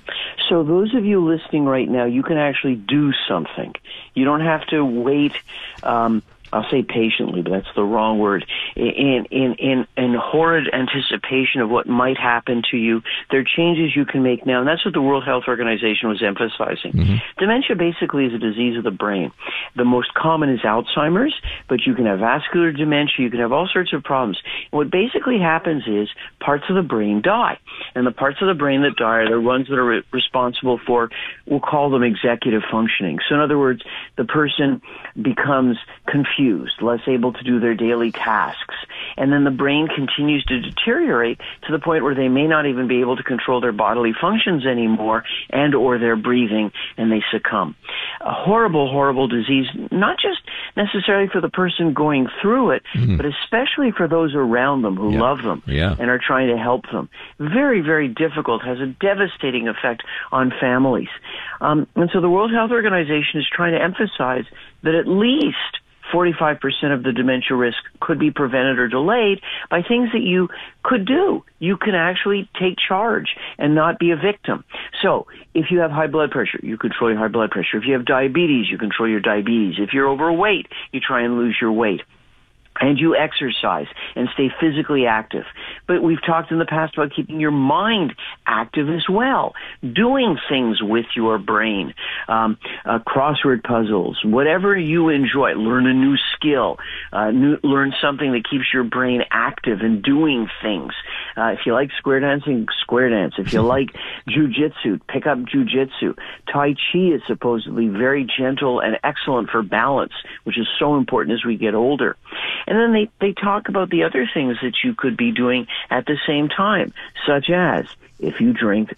So those of you listening right now, you can actually do something. You don't have to wait, um, I'll say patiently, but that's the wrong word, in, in, in, in horrid anticipation of what might happen to you. There are changes you can make now, and that's what the World Health Organization was emphasizing. Mm-hmm. Dementia basically is a disease of the brain. The most common is Alzheimer's, but you can have vascular dementia, you can have all sorts of problems. And what basically happens is parts of the brain die. And the parts of the brain that die are the ones that are re- responsible for, we'll call them executive functioning. So in other words, the person becomes confused, less able to do their daily tasks. And then the brain continues to deteriorate to the point where they may not even be able to control their bodily functions anymore and or their breathing, and they succumb. A horrible, horrible disease, not just necessarily for the person going through it, mm-hmm. but especially for those around them who yeah. love them yeah. and are trying to help them. Very, very difficult, has a devastating effect on families. Um, and so the World Health Organization is trying to emphasize that at least forty-five percent of the dementia risk could be prevented or delayed by things that you could do. You can actually take charge and not be a victim. So if you have high blood pressure, you control your high blood pressure. If you have diabetes, you control your diabetes. If you're overweight, you try and lose your weight. and you exercise and stay physically active. But we've talked in the past about keeping your mind active as well, doing things with your brain, um, uh, crossword puzzles, whatever you enjoy. Learn a new skill, uh, new, learn something that keeps your brain active and doing things. Uh, if you like square dancing, square dance. If you like jujitsu, pick up jujitsu. Tai Chi is supposedly very gentle and excellent for balance, which is so important as we get older. And then they, they talk about the other things that you could be doing at the same time, such as if you drink,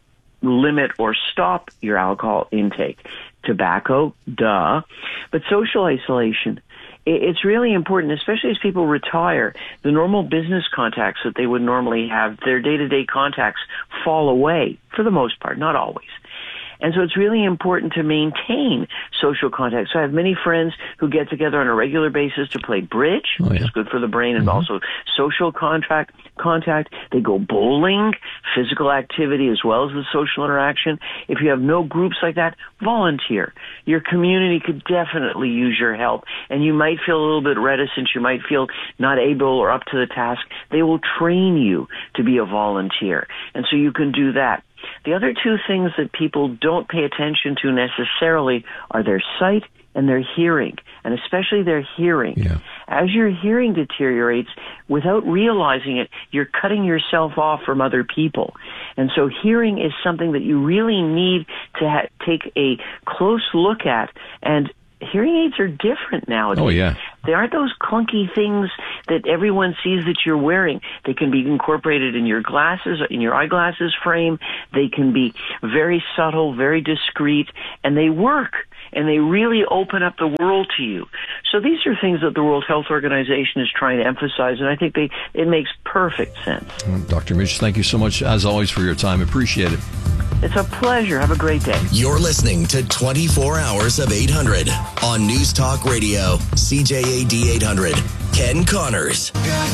limit or stop your alcohol intake. Tobacco, duh. But social isolation, it's really important, especially as people retire. The normal business contacts that they would normally have, their day-to-day contacts fall away, for the most part, not always. And so it's really important to maintain social contact. So I have many friends who get together on a regular basis to play bridge, oh, yeah. which is good for the brain, and mm-hmm. also social contact. Contact. They go bowling, physical activity as well as the social interaction. If you have no groups like that, volunteer. Your community could definitely use your help, and you might feel a little bit reticent. You might feel not able or up to the task. They will train you to be a volunteer, and so you can do that. The other two things that people don't pay attention to necessarily are their sight and their hearing, and especially their hearing. Yeah. As your hearing deteriorates, without realizing it, you're cutting yourself off from other people. And so hearing is something that you really need to ha- take a close look at, and hearing aids are different nowadays. Oh, yeah. They aren't those clunky things that everyone sees that you're wearing. They can be incorporated in your glasses, in your eyeglasses frame. They can be very subtle, very discreet, and they work. And they really open up the world to you. So these are things that the World Health Organization is trying to emphasize, and I think they it makes perfect sense. Doctor Mitch, thank you so much, as always, for your time. Appreciate it. It's a pleasure. Have a great day. You're listening to twenty-four hours of eight hundred on News Talk Radio, C J A D eight hundred. Ken Connors.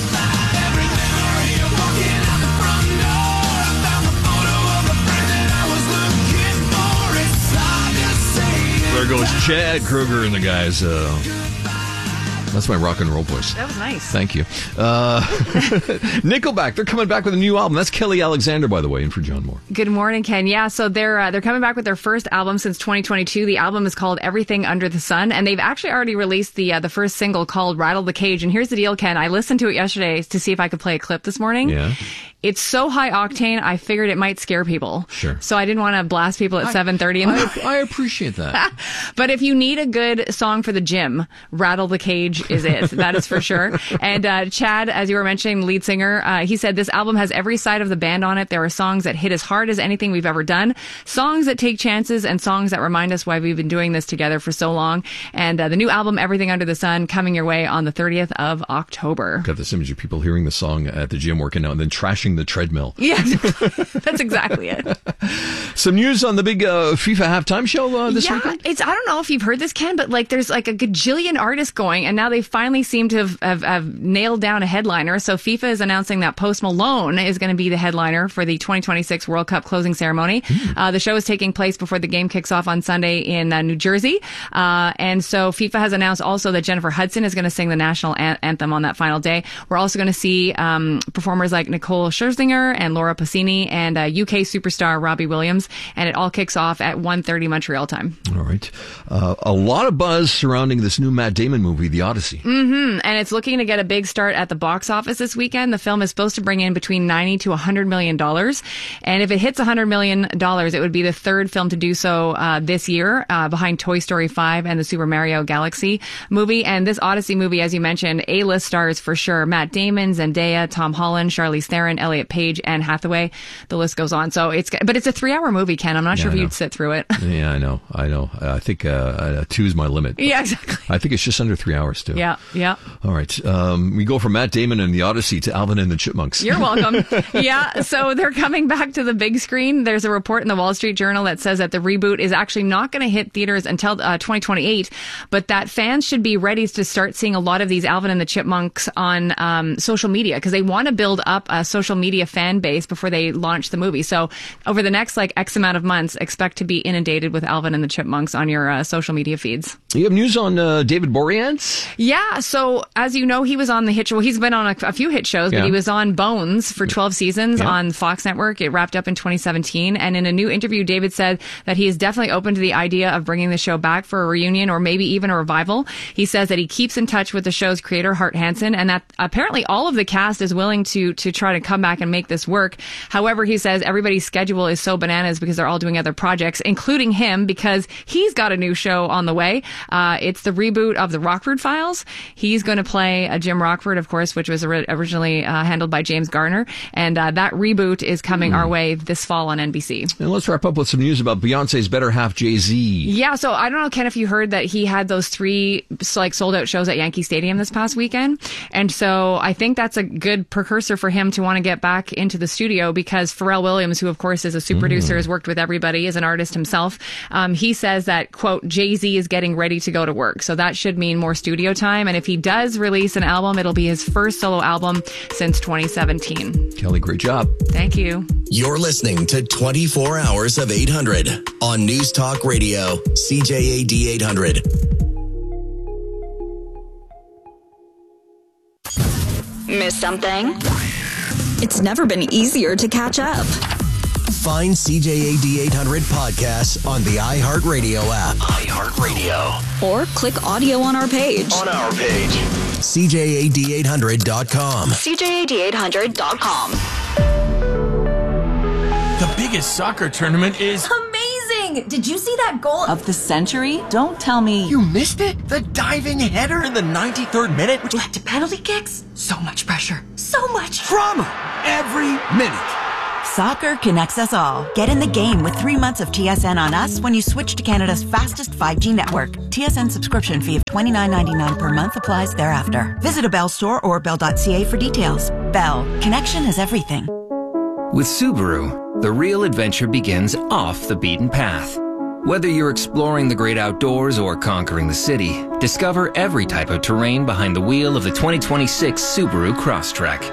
There goes Chad Kroeger and the guys. Uh, that's my rock and roll voice. That was nice. Thank you. Uh, Nickelback, they're coming back with a new album. That's Kelly Alexander, by the way, in for John Moore. Good morning, Ken. Yeah, so they're uh, they're coming back with their first album since twenty twenty-two. The album is called Everything Under the Sun, and they've actually already released the uh, the first single called Rattle the Cage. And here's the deal, Ken. I listened to it yesterday to see if I could play a clip this morning. Yeah. It's so high octane, I figured it might scare people. Sure. So I didn't want to blast people at seven thirty in the morning. I, I appreciate that. But if you need a good song for the gym, Rattle the Cage is it. That is for sure. And uh, Chad, as you were mentioning, lead singer, uh, he said this album has every side of the band on it. There are songs that hit as hard as anything we've ever done, songs that take chances, and songs that remind us why we've been doing this together for so long. And uh, the new album, Everything Under the Sun, coming your way on the thirtieth of October. Got this image of people hearing the song at the gym working out and then trashing the treadmill. Yeah, that's exactly it. Some news on the big uh, FIFA halftime show uh, this yeah, weekend? It's, I don't know if you've heard this, Ken, but like there's like a gajillion artists going, and now they finally seem to have, have, have nailed down a headliner. So FIFA is announcing that Post Malone is going to be the headliner for the twenty twenty-six World Cup closing ceremony. Mm. Uh, the show is taking place before the game kicks off on Sunday in uh, New Jersey. Uh, and so FIFA has announced also that Jennifer Hudson is going to sing the national an- anthem on that final day. We're also going to see um, performers like Nicole Scherzinger and Laura Pausini and uh, U K superstar Robbie Williams, and it all kicks off at one thirty Montreal time. All right. Uh, a lot of buzz surrounding this new Matt Damon movie, The Odyssey. Mm-hmm. And it's looking to get a big start at the box office this weekend. The film is supposed to bring in between ninety to one hundred million dollars. And if it hits one hundred million dollars, it would be the third film to do so uh, this year, uh, behind Toy Story five and the Super Mario Galaxy movie. And this Odyssey movie, as you mentioned, A-list stars for sure. Matt Damon, Zendaya, Tom Holland, Charlize Theron, Elliot Page, and Hathaway. The list goes on. So it's, but it's a three-hour movie, Ken. I'm not yeah, sure if you'd sit through it. Yeah, I know. I know. I think uh, two is my limit. Yeah, exactly. I think it's just under three hours too. Yeah, yeah. All right. Um, we go from Matt Damon and The Odyssey to Alvin and the Chipmunks. You're welcome. Yeah. So they're coming back to the big screen. There's a report in the Wall Street Journal that says that the reboot is actually not going to hit theaters until uh, twenty twenty-eight, but that fans should be ready to start seeing a lot of these Alvin and the Chipmunks on um, social media, because they want to build up a social media fan base before they launch the movie. So over the next like X amount of months, expect to be inundated with Alvin and the Chipmunks on your uh, social media feeds. You have news on uh, David Boreanaz? Yeah, so as you know, he was on the hit show. Well, he's been on a, a few hit shows, Yeah. but he was on Bones for twelve seasons Yeah. on Fox Network. It wrapped up in twenty seventeen. And in a new interview, David said that he is definitely open to the idea of bringing the show back for a reunion or maybe even a revival. He says that he keeps in touch with the show's creator, Hart Hansen, and that apparently all of the cast is willing to to try to come back and make this work. However, he says everybody's schedule is so bananas because they're all doing other projects, including him, because he's got a new show on the way. Uh, it's the reboot of the Rockford Files. He's going to play uh, Jim Rockford, of course, which was ori- originally uh, handled by James Garner. And uh, that reboot is coming Mm. our way this fall on N B C. And let's wrap up with some news about Beyonce's better half, Jay-Z. Yeah, so I don't know, Ken, if you heard that he had those three like sold out shows at Yankee Stadium this past weekend. And so I think that's a good precursor for him to want to get back into the studio, because Pharrell Williams, who of course is a super producer, Mm. has worked with everybody, is an artist himself. Um, he says that, quote, Jay-Z is getting ready to go to work. So that should mean more studio time. And if he does release an album, it'll be his first solo album since twenty seventeen. Kelly, great job. Thank you. You're listening to twenty-four hours of eight hundred on News Talk Radio, C J A D eight hundred. Miss something? It's never been easier to catch up. Find C J A D eight hundred podcasts on the iHeartRadio app. iHeartRadio. Or click audio on our page. On our page. C J A D eight hundred dot com. C J A D eight hundred dot com. The biggest soccer tournament is Amazing! Did you see that goal of the century? Don't tell me. You missed it? The diving header in the ninety-third minute? Which led to penalty kicks? So much pressure. So much Drama every minute. Soccer connects us all. Get in the game with three months of T S N on us when you switch to Canada's fastest five G network. T S N subscription fee of twenty-nine ninety-nine per month applies thereafter. Visit a Bell store or bell dot c a for details. Bell. Connection is everything. With Subaru, the real adventure begins off the beaten path. Whether you're exploring the great outdoors or conquering the city, discover every type of terrain behind the wheel of the twenty twenty-six Subaru Crosstrek.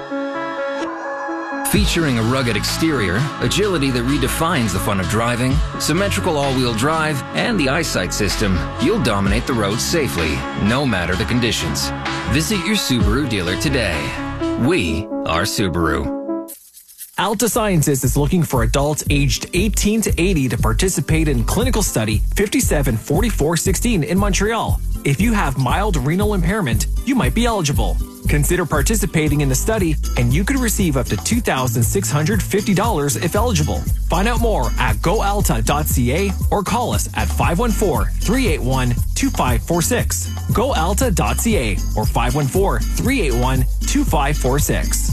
Featuring a rugged exterior, agility that redefines the fun of driving, symmetrical all-wheel drive, and the eyesight system, you'll dominate the roads safely, no matter the conditions. Visit your Subaru dealer today. We are Subaru. Alta Sciences is looking for adults aged eighteen to eighty to participate in clinical study fifty-seven forty-four sixteen in Montreal. If you have mild renal impairment, you might be eligible. Consider participating in the study, and you could receive up to two thousand six hundred fifty dollars if eligible. Find out more at go alta dot c a or call us at five one four, three eight one, two five four six. go alta dot c a or five one four, three eight one, two five four six.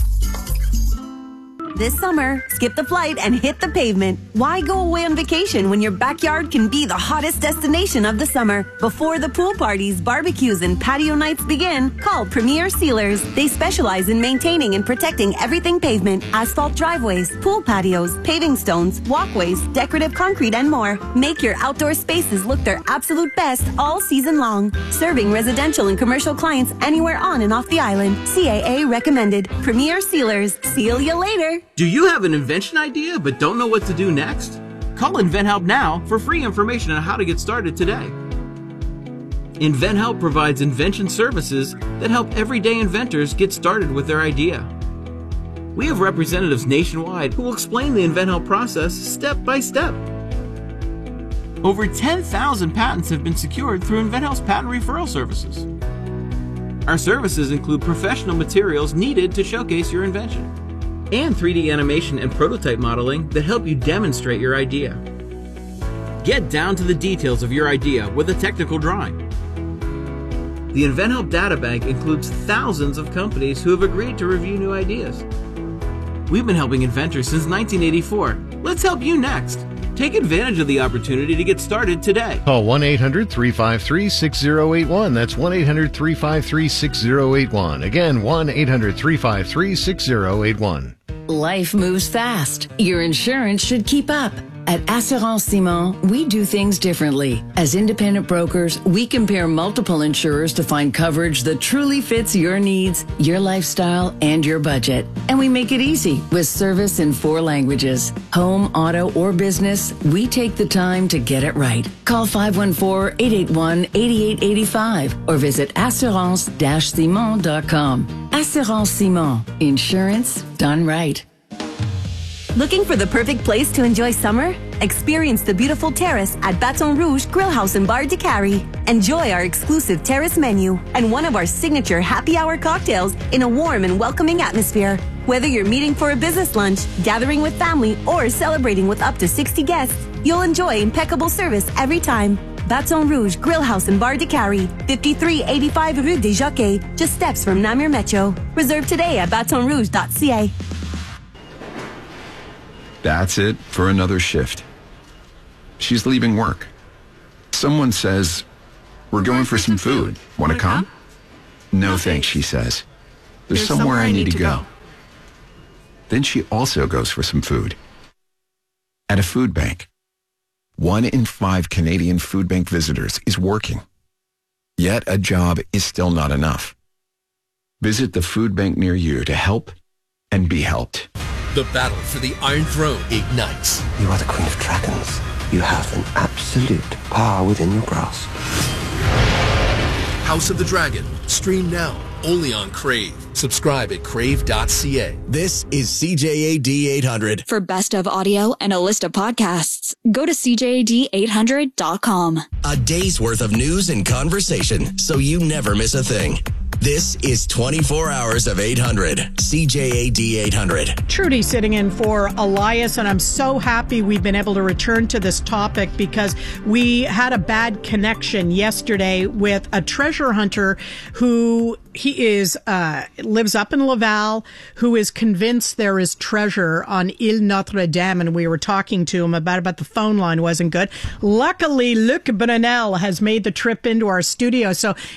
This summer, skip the flight and hit the pavement. Why go away on vacation when your backyard can be the hottest destination of the summer? Before the pool parties, barbecues, and patio nights begin, call Premier Sealers. They specialize in maintaining and protecting everything pavement, asphalt driveways, pool patios, paving stones, walkways, decorative concrete, and more. Make your outdoor spaces look their absolute best all season long. Serving residential and commercial clients anywhere on and off the island. C A A recommended. Premier Sealers. Seal you later. Do you have an invention idea but don't know what to do next? Call InventHelp now for free information on how to get started today. InventHelp provides invention services that help everyday inventors get started with their idea. We have representatives nationwide who will explain the InventHelp process step by step. Over ten thousand patents have been secured through InventHelp's patent referral services. Our services include professional materials needed to showcase your invention, and three D animation and prototype modeling that help you demonstrate your idea. Get down to the details of your idea with a technical drawing. The InventHelp Databank includes thousands of companies who have agreed to review new ideas. We've been helping inventors since nineteen eighty-four. Let's help you next. Take advantage of the opportunity to get started today. Call one eight hundred, three five three, six zero eight one. That's one eight hundred, three five three, six zero eight one. Again, one eight hundred, three five three, six zero eight one. Life moves fast. Your insurance should keep up. At Assurance Simon, we do things differently. As independent brokers, we compare multiple insurers to find coverage that truly fits your needs, your lifestyle, and your budget. And we make it easy with service in four languages. Home, auto, or business, we take the time to get it right. Call five one four, eight eight one, eight eight eight five or visit assurance dash simon dot com. Assurance Simon. Insurance done right. Looking for the perfect place to enjoy summer? Experience the beautiful terrace at Baton Rouge Grill House and Bar de Cary. Enjoy our exclusive terrace menu and one of our signature happy hour cocktails in a warm and welcoming atmosphere. Whether you're meeting for a business lunch, gathering with family, or celebrating with up to sixty guests, you'll enjoy impeccable service every time. Baton Rouge Grill House and Bar de Cary, fifty-three eighty-five Rue des Jockeys, just steps from Namur Metro. Reserve today at baton rouge dot c a. That's it for another shift. She's leaving work. Someone says, "We're going for some food. Want to come?" "No thanks," she says. "There's somewhere I need to go." Then she also goes for some food. At a food bank. One in five Canadian food bank visitors is working. Yet a job is still not enough. Visit the food bank near you to help and be helped. The battle for the Iron Throne ignites. You are the Queen of Dragons. You have an absolute power within your grasp. House of the Dragon. Stream now. Only on Crave. Subscribe at crave dot c a. This is C J A D eight hundred. For best of audio and a list of podcasts, go to c j a d eight hundred dot com. A day's worth of news and conversation, so you never miss a thing. This is twenty-four hours of eight hundred. C J A D eight hundred. Trudy sitting in for Elias, and I'm so happy we've been able to return to this topic because we had a bad connection yesterday with a treasure hunter who he is uh, lives up in Laval, who is convinced there is treasure on Ile Notre Dame, and we were talking to him about it, but the phone line wasn't good. Luckily, Luc Brunel has made the trip into our studio, so